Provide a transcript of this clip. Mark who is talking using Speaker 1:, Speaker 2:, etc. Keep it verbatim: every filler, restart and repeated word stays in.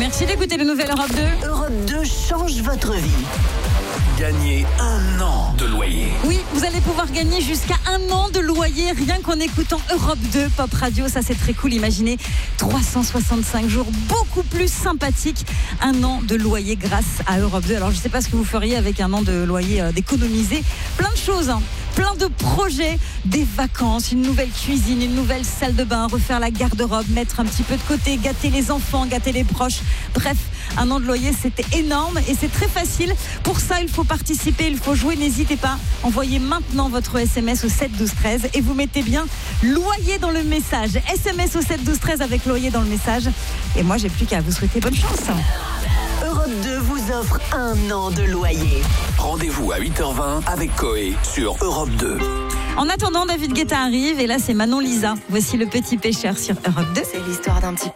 Speaker 1: Merci d'écouter les nouvelles Europe deux.
Speaker 2: Europe deux change votre vie.
Speaker 3: Gagnez un an de loyer.
Speaker 1: Oui, vous allez pouvoir gagner jusqu'à un an de loyer rien qu'en écoutant Europe deux Pop Radio. Ça, c'est très cool. Imaginez trois cent soixante-cinq jours, beaucoup plus sympathique. Un an de loyer grâce à Europe deux. Alors, je ne sais pas ce que vous feriez avec un an de loyer euh, d'économiser. Plein de choses, hein. Plein de projets, des vacances, une nouvelle cuisine, une nouvelle salle de bain, refaire la garde-robe, mettre un petit peu de côté, gâter les enfants, gâter les proches. Bref, un an de loyer, c'était énorme et c'est très facile. Pour ça, il faut participer, il faut jouer. N'hésitez pas, envoyez maintenant votre S M S au sept douze treize et vous mettez bien loyer dans le message. S M S au sept douze treize avec loyer dans le message. Et moi, j'ai plus qu'à vous souhaiter bonne chance.
Speaker 2: Europe deux vous offre un an de loyer.
Speaker 3: Rendez-vous à huit heures vingt avec Coé sur Europe deux.
Speaker 1: En attendant, David Guetta arrive et là, c'est Manon Lisa. Voici Le Petit Pêcheur sur Europe deux.
Speaker 4: C'est l'histoire d'un petit